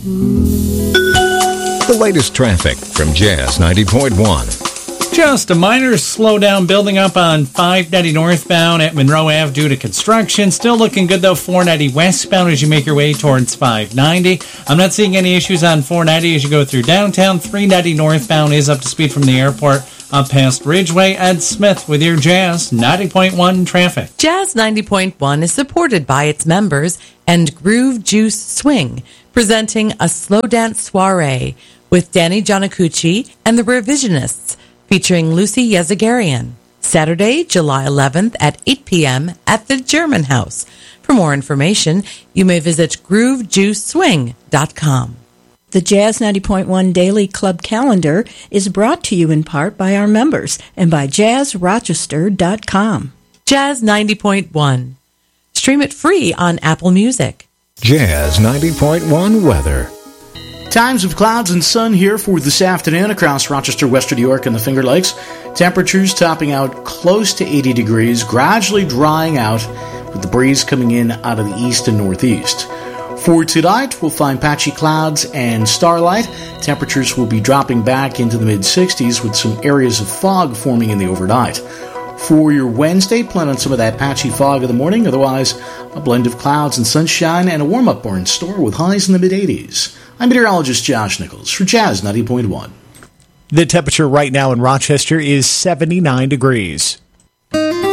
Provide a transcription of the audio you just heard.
The latest traffic from Jazz 90.1. Just a minor slowdown building up on 590 northbound at Monroe Ave due to construction. Still looking good, though, 490 westbound as you make your way towards 590. I'm not seeing any issues on 490 as you go through downtown. 390 northbound is up to speed from the airport up past Ridgeway. Ed Smith with your Jazz 90.1 traffic. Jazz 90.1 is supported by its members and Groove Juice Swing, presenting a slow dance soiree with Danny Giannacucci and the Revisionists, featuring Lucy Yazagarian. Saturday, July 11th at 8 p.m. at the German House. For more information, you may visit groovejuiceswing.com. The Jazz 90.1 Daily Club Calendar is brought to you in part by our members and by jazzrochester.com. Jazz 90.1. Stream it free on Apple Music. Jazz 90.1 weather. Times of clouds and sun here for this afternoon across Rochester, Western New York, and the Finger Lakes. Temperatures topping out close to 80 degrees, gradually drying out with the breeze coming in out of the east and northeast. For tonight, we'll find patchy clouds and starlight. Temperatures will be dropping back into the mid-60s with some areas of fog forming in the overnight. For your Wednesday, plan on some of that patchy fog in the morning. Otherwise, a blend of clouds and sunshine and a warm-up are in store with highs in the mid-80s. I'm meteorologist Josh Nichols for Jazz 90.1. The temperature right now in Rochester is 79 degrees.